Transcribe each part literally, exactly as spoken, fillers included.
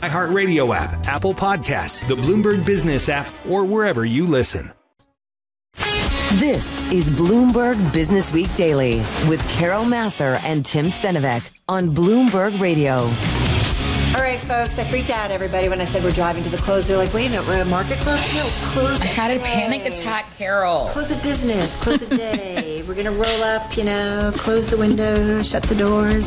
iHeartRadio app, Apple Podcasts, the Bloomberg Business app, or wherever you listen. This is Bloomberg Business Week Daily with Carol Massar and Tim Stenovec on Bloomberg Radio. All right, folks, I freaked out, everybody, when I said we're driving to the close. They're like, wait a minute, we're a market close? No, close I had a day. panic attack, Carol. Close of business, close of day. We're going to roll up, you know, close the window, shut the doors.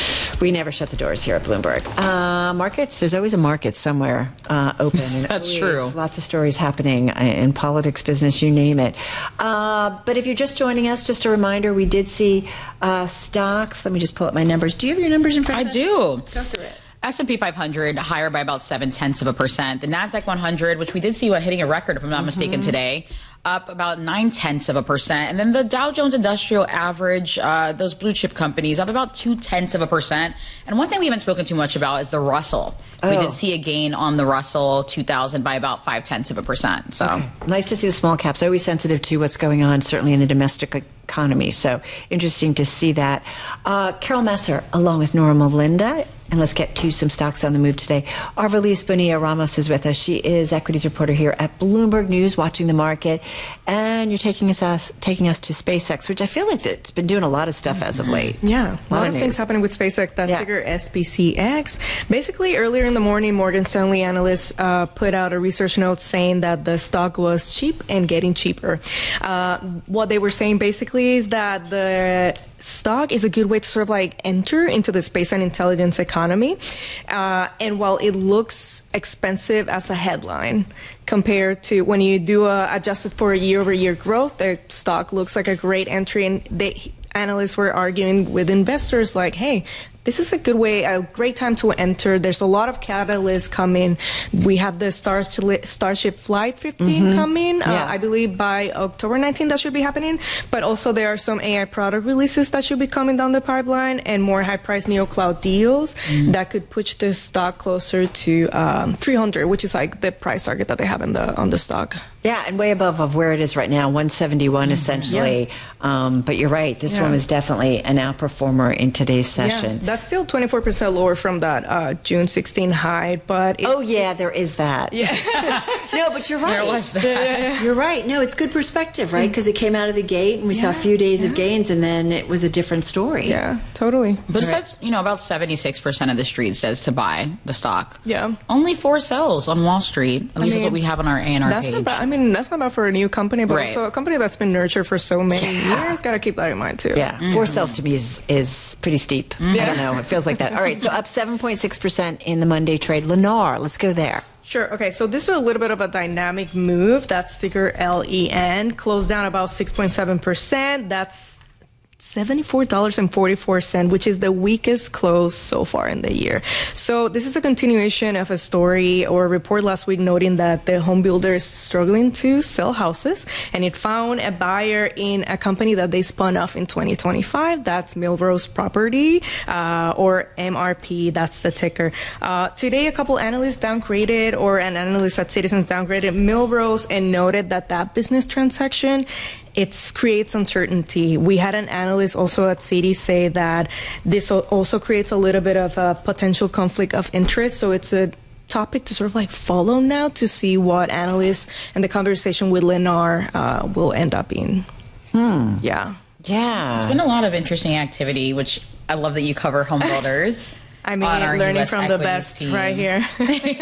We never shut the doors here at Bloomberg. Uh, markets, there's always a market somewhere uh, open. And That's always true. Lots of stories happening in politics, business, you name it. Uh, but if you're just joining us, just a reminder, we did see uh, stocks. Let me just pull up my numbers. Do you have your numbers in front I of us? do. Go through it. S and P five hundred higher by about seven tenths of a percent. The NASDAQ one hundred, which we did see hitting a record, if I'm not mm-hmm. mistaken, today, up about nine tenths of a percent. And then the Dow Jones Industrial Average, uh, those blue chip companies, up about two tenths of a percent. And one thing we haven't spoken too much about is the Russell. Oh. We did see a gain on the Russell two thousand by about five tenths of a percent. So okay. Nice to see the small caps. Always sensitive to what's going on, certainly in the domestic economy. So interesting to see that. Uh, Carol Massar, along with Nora Melinda. And let's get to some stocks on the move today. Arvalis Bonilla Ramos is with us. She is equities reporter here at Bloomberg News, watching the market. And you're taking us, us taking us to SpaceX, which I feel like it's been doing a lot of stuff as of late. Yeah, a lot, lot of, of things news. happening with SpaceX. That's yeah. ticker S P C X. Basically, earlier in the morning, Morgan Stanley analysts uh, put out a research note saying that the stock was cheap and getting cheaper. Uh, what they were saying basically is that the stock is a good way to sort of like enter into the space and intelligence economy. Uh, and while it looks expensive as a headline compared to when you do a adjusted for a year over year growth, the stock looks like a great entry. And they, analysts were arguing with investors like, hey, this is a good way, a great time to enter. There's a lot of catalysts coming. We have the Starship, Starship Flight fifteen mm-hmm. coming. Yeah. Uh, I believe by October nineteenth that should be happening. But also there are some A I product releases that should be coming down the pipeline and more high-priced neo-cloud deals mm. that could push the stock closer to um, three hundred, which is like the price target that they have in the on the stock. Yeah, and way above of where it is right now, one seventy-one mm-hmm. essentially. Yeah. Um, but you're right, this yeah. one was definitely an outperformer in today's session. Yeah, that's still twenty-four percent lower from that uh, June sixteenth high, but... It, oh, yeah, there is that. Yeah. No, but you're right. There was that. You're right. No, it's good perspective, right? Because it came out of the gate, and we yeah. saw a few days yeah. of gains, and then it was a different story. Yeah, totally. But it says, you know, about seventy-six percent of the street says to buy the stock. Yeah. Only four sells on Wall Street. At least I mean, that's what we have on our A and R that's page. Not bad. I mean, that's not bad for a new company, but right. also a company that's been nurtured for so many yeah. years. Got to keep that in mind, too. Yeah. Mm-hmm. Four sells to me is, is pretty steep. Mm-hmm. I don't know. It feels like that. All right. So up seven point six percent in the Monday trade. Lennar, let's go there. Sure. Okay. So this is a little bit of a dynamic move. That's ticker L E N. Closed down about six point seven percent. That's seventy-four dollars and forty-four cents, which is the weakest close so far in the year. So this is a continuation of a story or a report last week noting that the home builder is struggling to sell houses, and it found a buyer in a company that they spun off in twenty twenty-five. That's Millrose Property, uh, or M R P. That's the ticker. Uh, today, a couple analysts downgraded, or an analyst at Citizens downgraded Millrose and noted that that business transaction, it creates uncertainty. We had an analyst also at Citi say that this also creates a little bit of a potential conflict of interest. So it's a topic to sort of like follow now to see what analysts and the conversation with Lennar uh, will end up being. Hmm. Yeah. Yeah. There's been a lot of interesting activity, which I love that you cover home builders. I mean, learning U S from the best team. right here.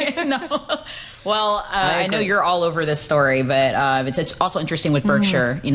No. Well, uh, I, I know you're all over this story, but uh, it's, it's also interesting with Berkshire. Mm-hmm. You know,